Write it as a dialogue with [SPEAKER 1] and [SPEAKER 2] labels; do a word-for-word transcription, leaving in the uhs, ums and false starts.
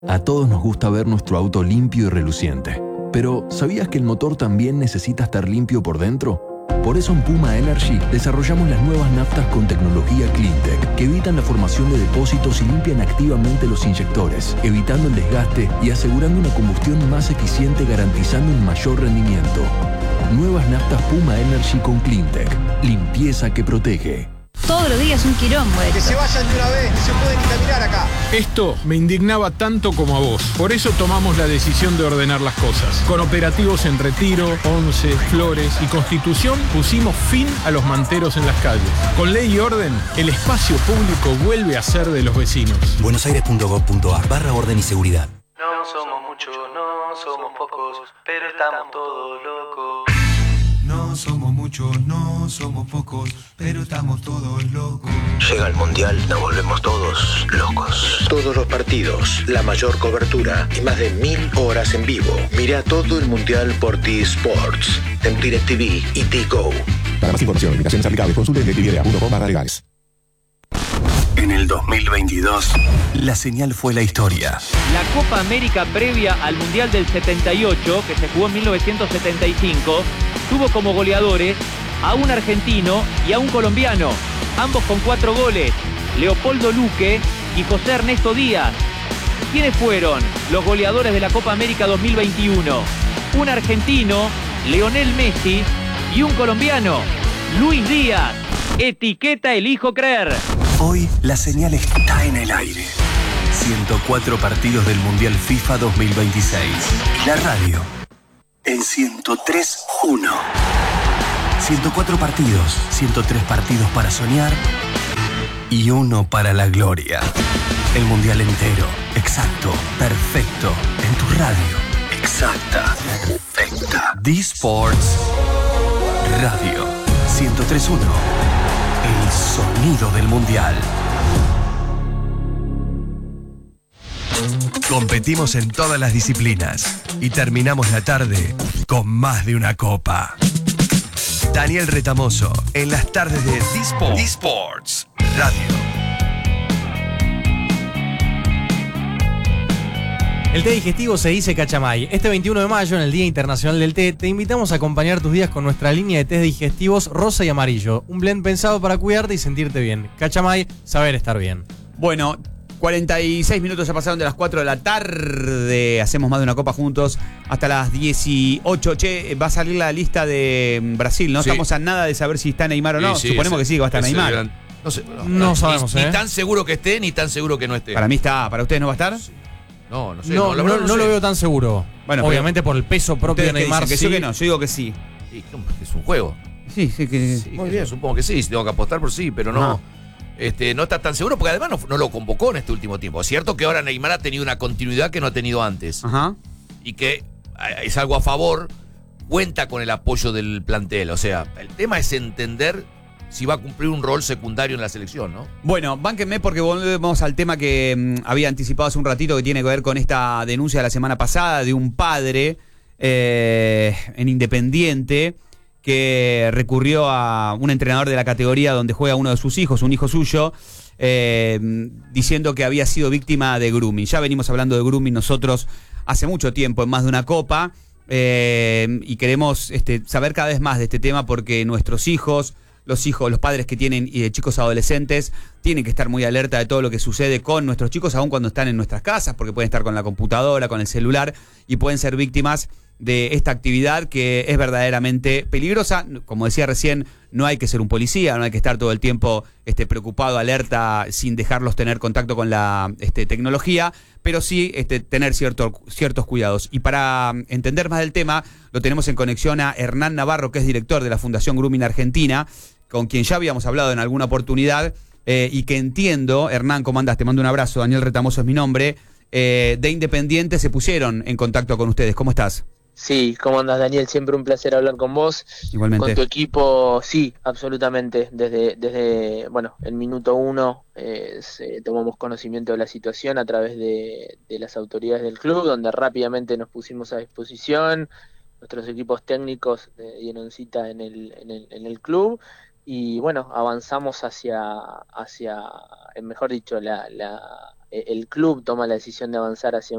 [SPEAKER 1] A todos nos gusta ver nuestro auto limpio y reluciente. Pero, ¿sabías que el motor también necesita estar limpio por dentro? Por eso en Puma Energy desarrollamos las nuevas naftas con tecnología CleanTech que evitan la formación de depósitos y limpian activamente los inyectores, evitando el desgaste y asegurando una combustión más eficiente, garantizando un mayor rendimiento. Nuevas naftas Puma Energy con CleanTech. Limpieza que protege.
[SPEAKER 2] Todos los días un quilombo esto.
[SPEAKER 3] Que se vayan de una vez, no se pueden ni caminar acá.
[SPEAKER 4] Esto me indignaba tanto como a vos. Por eso tomamos la decisión de ordenar las cosas. Con operativos en Retiro, Once, Flores y Constitución pusimos fin a los manteros en las calles. Con ley y orden, el espacio público vuelve a ser de los vecinos.
[SPEAKER 5] buenosaires punto gov punto ar barra orden y seguridad.
[SPEAKER 6] No somos muchos, no somos pocos, pero estamos todos locos.
[SPEAKER 7] No somos muchos, no somos pocos, pero estamos todos locos.
[SPEAKER 8] Llega el Mundial, nos volvemos todos locos. Todos los partidos, la mayor cobertura y más de mil horas en vivo. Mira todo el Mundial por T-Sports, en DirecTV y T-Go.
[SPEAKER 9] Para más información y limitaciones aplicables, consulte directv punto com barra legales.
[SPEAKER 8] En el dos mil veintidós, la señal fue la historia.
[SPEAKER 10] La Copa América previa al Mundial del setenta y ocho, que se jugó en mil novecientos setenta y cinco, tuvo como goleadores a un argentino y a un colombiano, ambos con cuatro goles, Leopoldo Luque y José Ernesto Díaz. ¿Quiénes fueron los goleadores de la Copa América dos mil veintiuno? Un argentino, Lionel Messi, y un colombiano, Luis Díaz. Etiqueta Elijo Creer.
[SPEAKER 8] Hoy la señal está en el aire. ciento cuatro partidos del Mundial FIFA dos mil veintiséis. Y la radio en ciento tres punto uno. ciento cuatro partidos, ciento tres partidos para soñar y uno para la gloria. El Mundial entero, exacto, perfecto, en tu radio. Exacta, perfecta. D-Sports Radio ciento tres punto uno. El sonido del Mundial. Competimos en todas las disciplinas y terminamos la tarde con más de una copa. Daniel Retamoso en las tardes de D-Sports. D-Sports Radio.
[SPEAKER 11] El té digestivo se dice Cachamay. Este veintiuno de mayo, en el Día Internacional del Té, te invitamos a acompañar tus días con nuestra línea de tés digestivos rosa y amarillo. Un blend pensado para cuidarte y sentirte bien. Cachamay, saber estar bien.
[SPEAKER 12] Bueno, cuarenta y seis minutos ya pasaron de las cuatro de la tarde. Hacemos más de una copa juntos hasta las dieciocho. Che, va a salir la lista de Brasil, ¿no? Sí. Estamos a nada de saber si está Neymar o no. Sí, sí, Suponemos ese, que sí, que va a estar Neymar.
[SPEAKER 13] Gran... No, sé, no,
[SPEAKER 11] no
[SPEAKER 13] no
[SPEAKER 11] sabemos,
[SPEAKER 13] ni,
[SPEAKER 11] ¿eh?
[SPEAKER 13] Ni tan seguro que esté, ni tan seguro que no esté.
[SPEAKER 12] Para mí está. ¿Para ustedes no va a estar? Sí.
[SPEAKER 13] No, no sé.
[SPEAKER 11] No, no, no, no, no lo veo tan seguro.
[SPEAKER 12] Bueno,
[SPEAKER 11] obviamente por el peso propio de Neymar.
[SPEAKER 12] Que
[SPEAKER 11] sí.
[SPEAKER 12] yo que no, yo digo que sí.
[SPEAKER 13] Sí, es un juego.
[SPEAKER 12] Sí, sí, que
[SPEAKER 13] sí, muy que bien. Supongo que sí, si tengo que apostar por sí, pero no. no. Este, no está tan seguro porque además no, no lo convocó en este último tiempo. Es cierto que ahora Neymar ha tenido una continuidad que no ha tenido antes.
[SPEAKER 12] Ajá.
[SPEAKER 13] Y que es algo a favor, cuenta con el apoyo del plantel. O sea, el tema es entender si va a cumplir un rol secundario en la selección, ¿no?
[SPEAKER 12] Bueno, bánquenme porque volvemos al tema que mmm, había anticipado hace un ratito, que tiene que ver con esta denuncia de la semana pasada de un padre eh, en Independiente que recurrió a un entrenador de la categoría donde juega uno de sus hijos, un hijo suyo, eh, diciendo que había sido víctima de grooming. Ya venimos hablando de grooming nosotros hace mucho tiempo, en más de una copa, eh, y queremos este, saber cada vez más de este tema porque nuestros hijos... Los hijos, los padres que tienen eh, chicos adolescentes tienen que estar muy alerta de todo lo que sucede con nuestros chicos, aun cuando están en nuestras casas, porque pueden estar con la computadora, con el celular, y pueden ser víctimas de esta actividad que es verdaderamente peligrosa. Como decía recién, no hay que ser un policía, no hay que estar todo el tiempo este, preocupado, alerta, sin dejarlos tener contacto con la este, tecnología, pero sí este, tener cierto, ciertos cuidados. Y para entender más del tema, lo tenemos en conexión a Hernán Navarro, que es director de la Fundación Grooming Argentina, con quien ya habíamos hablado en alguna oportunidad, eh, y que entiendo, Hernán, ¿cómo andás? Te mando un abrazo, Daniel Retamoso es mi nombre, eh, de Independiente se pusieron en contacto con ustedes. ¿Cómo estás?
[SPEAKER 14] Sí, ¿cómo andas, Daniel? Siempre un placer hablar con vos.
[SPEAKER 12] Igualmente.
[SPEAKER 14] Con tu equipo, sí, absolutamente. Desde, desde bueno, el minuto uno eh, se, tomamos conocimiento de la situación a través de, de las autoridades del club, donde rápidamente nos pusimos a disposición. Nuestros equipos técnicos eh, dieron cita en el, en el, en el club. Y bueno, avanzamos hacia, hacia mejor dicho, la, la, el club toma la decisión de avanzar hacia